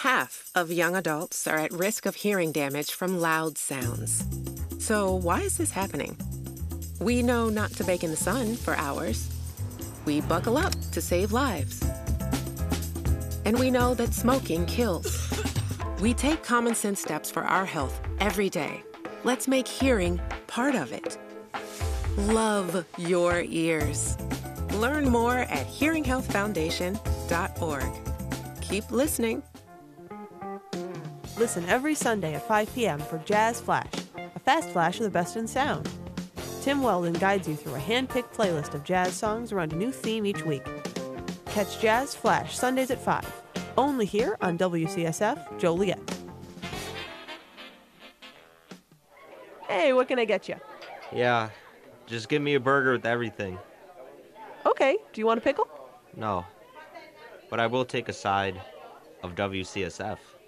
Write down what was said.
half of young adults are at risk of hearing damage from loud sounds. So why is this happening? We know not to bake in the sun for hours. We buckle up to save lives. And we know that smoking kills. We take common sense steps for our health every day. Let's make hearing part of it. Love your ears. Learn more at hearinghealthfoundation.org. Keep listening. Listen every Sunday at 5 p.m. for Jazz Flash, a fast flash of the best in sound. Tim Weldon guides you through a hand-picked playlist of jazz songs around a new theme each week. Catch Jazz Flash Sundays at 5, only here on WCSF Joliet. Hey, what can I get you? Yeah, just give me a burger with everything. Okay, do you want a pickle? No, but I will take a side of WCSF.